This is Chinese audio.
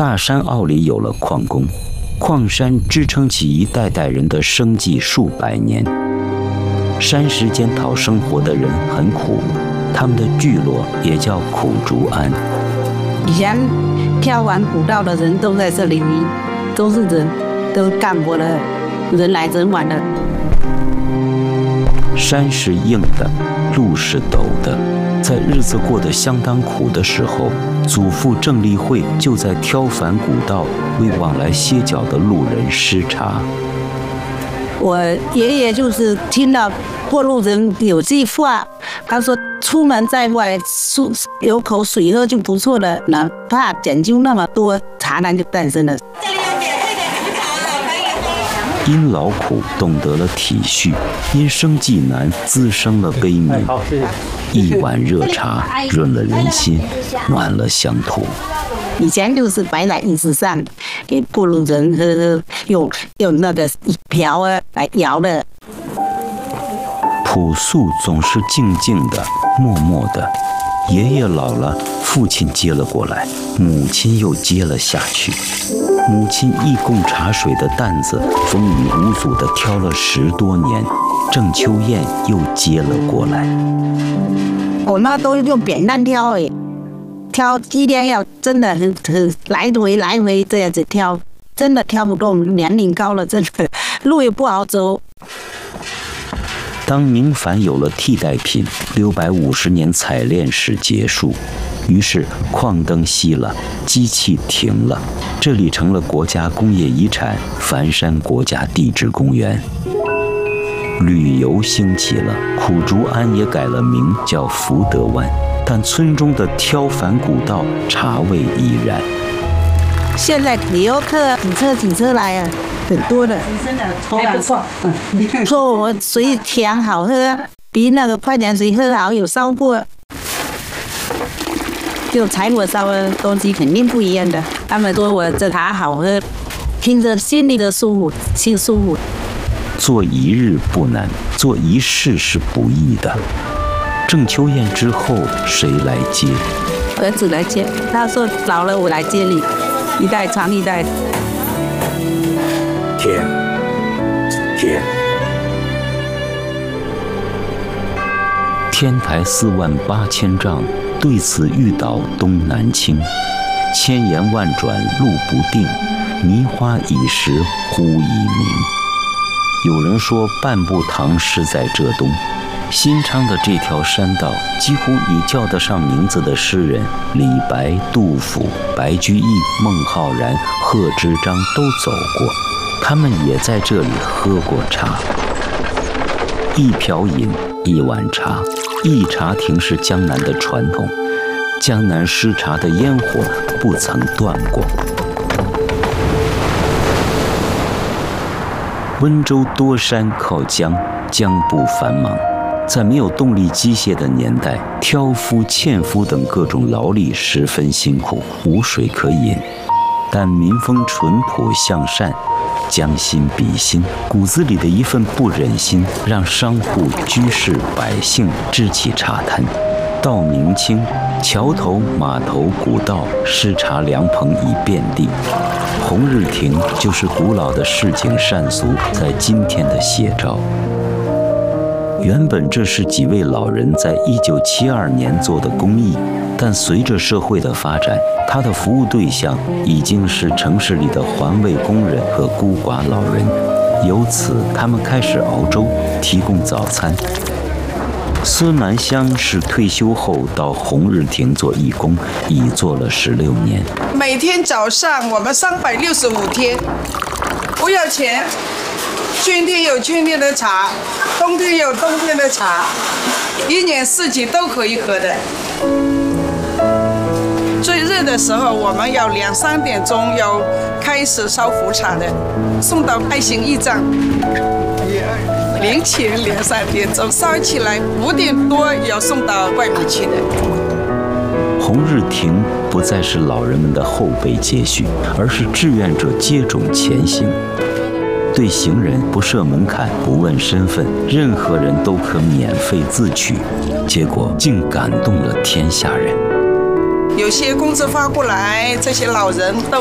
大山坳里有了矿工，矿山支撑起一代代人的生计数百年。山石间讨生活的人很苦，他们的聚落也叫苦竹庵。 以前跳完古道的人都在这里，都是人，都干活的，人来人往的。 山是硬的，路是陡的，在日子过得相当苦的时候，祖父郑立慧就在挑返古道，为往来歇脚的路人施茶。 我爷爷就是听到过路人有句话，他说：“出门在外，有口水喝就不错了，哪怕讲究那么多，茶汤就诞生了。” 因劳苦懂得了体恤，因生计难滋生了悲悯。一碗热茶润了人心，暖了乡土。 以前就是摆在椅子上，给过路人喝，用那个瓢啊来舀的。 朴素总是静静的、默默的。爷爷老了，父亲接了过来，母亲又接了下去。母亲一供茶水的担子，风雨无阻地挑了10多年，郑秋燕又接了过来。 我妈都用扁担挑挑一天要真的很来回这样子挑，真的挑不动，年龄高了，真的路也不好走。 当明矾有了替代品，650年采炼史结束，于是矿灯熄了，机器停了，这里成了国家工业遗产繁山国家地质公园。旅游兴起了，苦竹庵也改了名叫福德湾，但村中的挑返古道茶味依然。 现在旅游客几车来啊，很多的，真的还不错。说我水甜好喝，比那个矿泉水喝好，有烧过。就柴火烧的东西肯定不一样的。他们说我这茶好喝，听着心里的舒服，心舒服。 做一日不难，做一世是不易的。郑秋燕之后谁来接？ 儿子来接，他说老了我来接你，一代传一代。 天。天台48000丈，对此欲倒东南倾。千言万转路不定，迷花已时忽已明。有人说半步堂是在浙东，新昌的这条山道，几乎你叫得上名字的诗人李白、杜甫、白居易、孟浩然、贺知章都走过，他们也在这里喝过茶。一瓢饮，一碗茶，一茶亭是江南的传统，江南诗茶的烟火不曾断过。温州多山靠江，江不繁忙，在没有动力机械的年代，挑夫、纤夫等各种劳力十分辛苦，无水可饮。但民风淳朴向善，将心比心，骨子里的一份不忍心，让商户、居士、百姓支起茶摊。到明清，桥头、码头、古道，诗茶凉棚已遍地。红日亭就是古老的市井善俗在今天的写照。原本这是几位老人在1972年做的公益，但随着社会的发展，他的服务对象已经是城市里的环卫工人和孤寡老人。由此，他们开始熬粥，提供早餐。孙兰香是退休后到红日亭做义工，已做了16年。 每天早上我们365天，不要钱，春天有春天的茶，冬天有冬天的茶，一年四季都可以喝的。最热的时候，我们要2、3点钟要开始烧壶茶的，送到爱心驿站。凌晨2、3点钟烧起来，5点多要送到外面去的。 红日亭不再是老人们的后辈接续，而是志愿者接踵前行。对行人不设门槛，不问身份，任何人都可免费自取。结果竟感动了天下人。 有些工资发过来，这些老人都